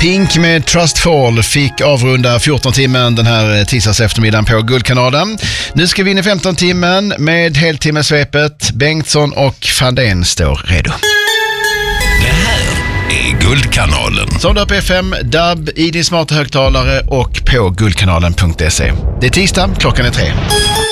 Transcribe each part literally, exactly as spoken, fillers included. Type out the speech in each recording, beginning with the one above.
Pink med Trust Fall fick avrunda fjorton timmen den här tisdags eftermiddagen på Guldkanalen. Nu ska vi in i femton timmen med heltimmesvepet. Bengtsson och Fandén står redo. Det här är Guldkanalen. Som du har på F M, D A B, i din smarta högtalare och på guldkanalen punkt se. Det är tisdag, klockan är tre.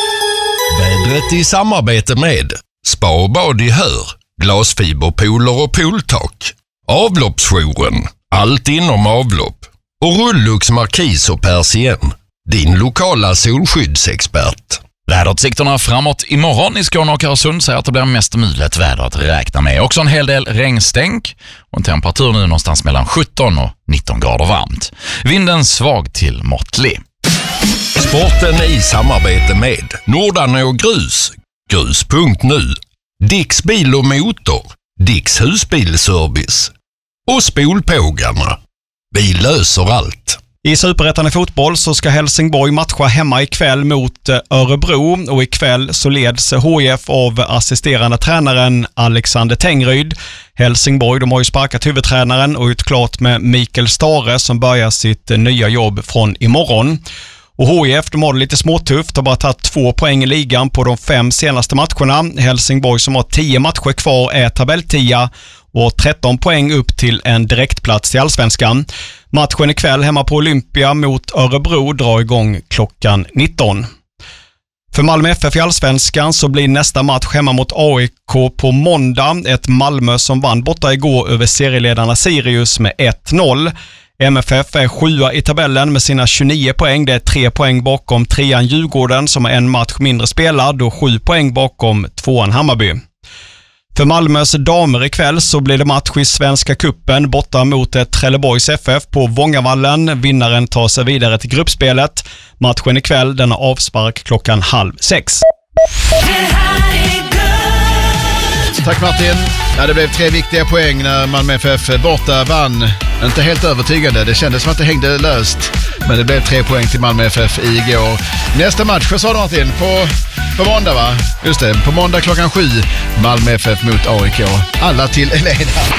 Vädret i samarbete med Spa och bad i Hör, glasfiberpooler och pooltak, avloppsjouren, allt inom avlopp och Rullux Markis och Persien, din lokala solskyddsexpert. Väderutsikterna framåt imorgon i Skåne och Öresund säger att det blir mest mulet väder att räkna med. Också en hel del regnstänk och en temperatur nu någonstans mellan sjutton och nitton grader varmt. Vinden svag till måttlig. Sporten i samarbete med Nordanå Grus, grus punkt nu, Dicks bil och motor, Dicks husbilservice och Spolpågarna. Vi löser allt. I Superettan i fotboll så ska Helsingborg matcha hemma ikväll mot Örebro, och ikväll så leds H I F av assisterande tränaren Alexander Tengryd. Helsingborg, de har ju sparkat huvudtränaren och ut klart med Mikael Stare som börjar sitt nya jobb från imorgon. Och H I F, de har det lite småtufft, har bara tagit två poäng i ligan på de fem senaste matcherna. Helsingborg som har tio matcher kvar är tabelltia och tretton poäng upp till en direktplats till Allsvenskan. Matchen ikväll hemma på Olympia mot Örebro drar igång klockan nitton. För Malmö F F i Allsvenskan så blir nästa match hemma mot A I K på måndag. Ett Malmö som vann borta igår över serieledarna Sirius med ett noll. M F F är sjua i tabellen med sina tjugonio poäng. Det är tre poäng bakom trean Djurgården som har en match mindre spelad och sju poäng bakom tvåan Hammarby. För Malmös damer ikväll så blir det match i Svenska Cupen borta mot ett Trelleborgs F F på Vångavallen. Vinnaren tar sig vidare till gruppspelet. Matchen ikväll den har avspark klockan halv sex. Tack Martin. Ja, det blev tre viktiga poäng när Malmö F F borta vann. Inte helt övertygande. Det kändes som att det hängde löst. Men det blev tre poäng till Malmö F F igår. Nästa match, vad sa du Martin? På, på måndag va? Just det, på måndag klockan sju. Malmö F F mot A I K. Alla till Elena.